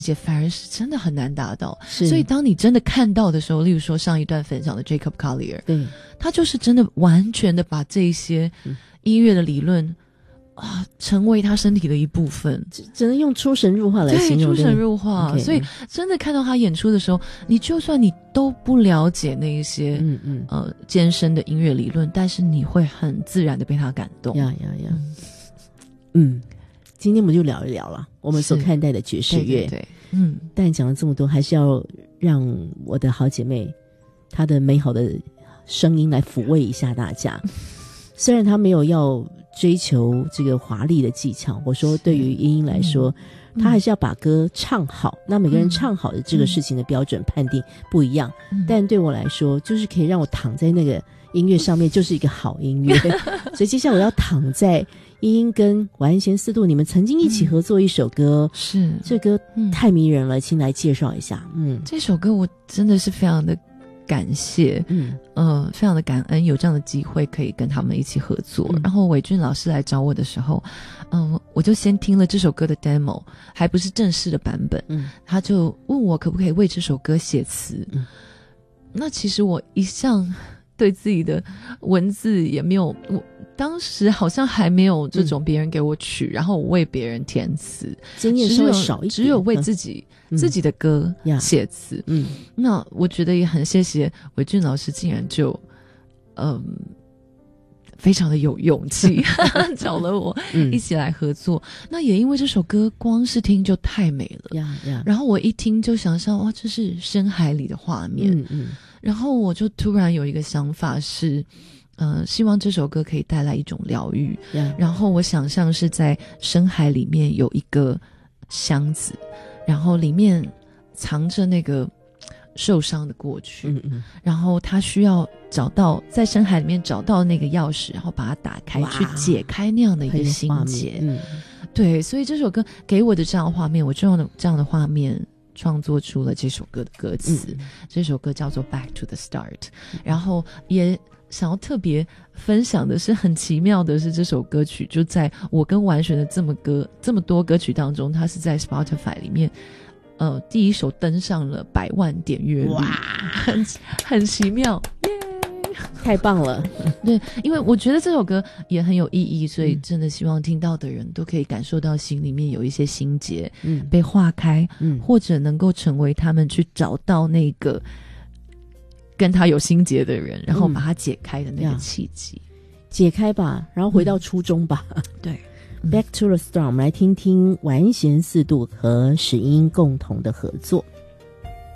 且反而是真的很难达到。所以当你真的看到的时候，例如说上一段分享的 Jacob Collier， 对，他就是真的完全的把这些音乐的理论成为他身体的一部分， 只能用出神入化来形容。 对，出神入化。所以真的看到他演出的时候，你就算你都不了解那一些艰深的音乐理论，但是你会很自然的被他感动。 今天我们就聊一聊了我们所看待的爵士乐。 对， 但讲了这么多，还是要让我的好姐妹她的美好的声音来抚慰一下大家。虽然她没有要追求这个华丽的技巧，我说对于英英来说，她还是要把歌唱好。那每个人唱好的这个事情的标准判定不一样，但对我来说，就是可以让我躺在那个音乐上面，就是一个好音乐。所以接下来我要躺在英英跟完弦四度你们曾经一起合作一首歌， 是这歌太迷人了，请来介绍一下。 这首歌我真的是非常的感谢，非常的感恩有这样的机会可以跟他们一起合作。然后伟俊老师来找我的时候，我就先听了这首歌的 demo， 还不是正式的版本，他就问我可不可以为这首歌写词。那其实我一向对自己的文字也没有，我当时好像还没有这种别人给我曲，然后我为别人填词， 经验稍微少一点， 只有为自己的歌写词。那我觉得也很谢谢伟俊老师，竟然就非常的有勇气找了我一起来合作。那也因为这首歌光是听就太美了，然后我一听就想象哇，这是深海里的画面。然后我就突然有一个想法是希望这首歌可以带来一种疗愈。然后我想象是在深海里面有一个箱子，然后里面藏着那个受伤的过去，然后他需要找到在深海里面找到那个钥匙，然后把它打开去解开那样的一个心结。对，所以这首歌给我的这样的画面，我就用这样的画面创作出了这首歌的歌词。这首歌叫做 Back to the Start。然后也想要特别分享的是，很奇妙的是这首歌曲就在我跟完璇的这么多歌曲当中，它是在 Spotify 里面第一首登上了100万点阅率。很奇妙， 太棒了。 对，因为我觉得这首歌也很有意义，所以真的希望听到的人都可以感受到心里面有一些心结被化开，或者能够成为他们去找到那个跟他有心结的人，然后把它解开的那个契机。 解开吧，然后回到初衷吧。 对 ，Back to the Start， 我们来听听完弦四度和史英共同的合作。